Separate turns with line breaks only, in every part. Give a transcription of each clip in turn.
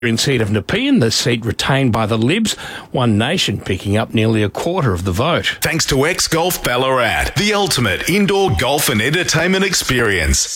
in seat of Nepean, the seat retained by the Libs, One Nation picking up nearly a quarter of the vote.
Thanks to X-Golf Ballarat, the ultimate indoor golf and entertainment experience.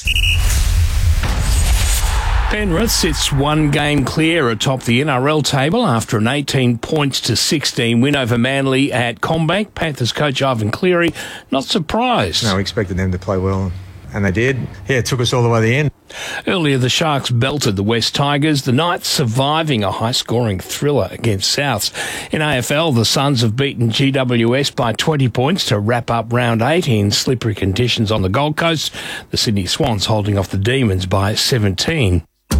Penrith sits one game clear atop the NRL table after an 18 points to 16 win over Manly at CommBank. Panthers coach Ivan Cleary not surprised.
No, we expected them to play well, and they did. Yeah, it took us all the way to the end.
Earlier, the Sharks belted the West Tigers, the Knights surviving a high-scoring thriller against Souths. In AFL, the Suns have beaten GWS by 20 points to wrap up round 8 in slippery conditions on the Gold Coast. The Sydney Swans holding off the Demons by 17.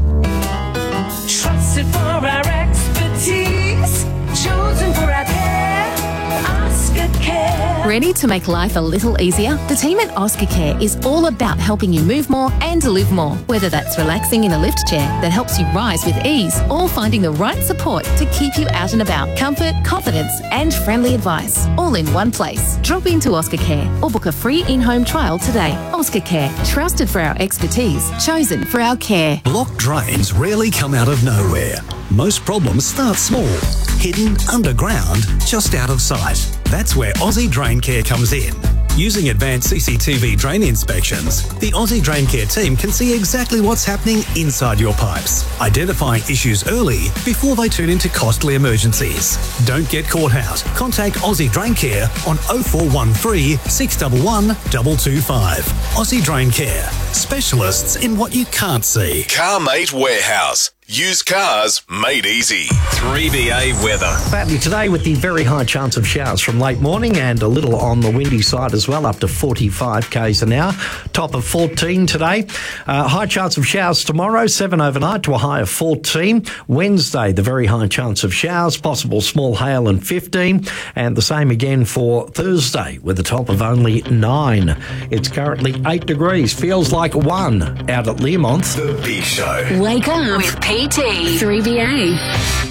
Trusted for our expertise, chosen for our care, Oscar Care.
Ready to make life a little easier? The team at Oscar Care is all about helping you move more and live more. Whether that's relaxing in a lift chair that helps you rise with ease or finding the right support to keep you out and about. Comfort, confidence and friendly advice all in one place. Drop into Oscar Care or book a free in-home trial today. Oscar Care, trusted for our expertise, chosen for our care.
Blocked drains rarely come out of nowhere. Most problems start small, hidden underground, just out of sight. That's where Aussie Drain Care comes in. Using advanced CCTV drain inspections, the Aussie Drain Care team can see exactly what's happening inside your pipes, identifying issues early before they turn into costly emergencies. Don't get caught out. Contact Aussie Drain Care on 0413 611 225. Aussie Drain Care, specialists in what you can't see.
CarMate Warehouse. Used cars made easy. 3BA weather.
Badly today with the very high chance of showers from late morning and a little on the windy side as well, up to 45 k's an hour. Top of 14 today. High chance of showers tomorrow, 7 overnight to a high of 14. Wednesday, the very high chance of showers, possible small hail and 15. And the same again for Thursday with a top of only 9. It's currently 8 degrees. Feels like 1 out at Learmonth.
The Big Show.
Wake up with PT 3BA.